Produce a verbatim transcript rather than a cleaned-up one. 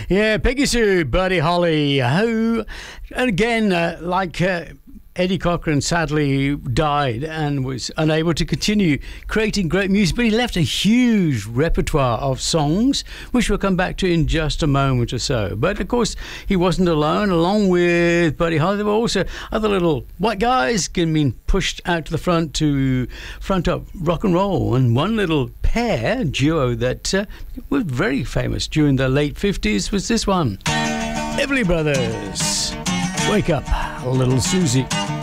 Yeah, Peggy Sue, Buddy Holly, who, and again, uh, like uh, Eddie Cochran sadly died and was unable to continue creating great music, but he left a huge repertoire of songs, which we'll come back to in just a moment or so. But of course, he wasn't alone. Along with Buddy Holly, there were also other little white guys being pushed out to the front to front up rock and roll. And one little pair, duo, that uh, was very famous during the late fifties was this one. Everly Brothers. Wake up, little Susie.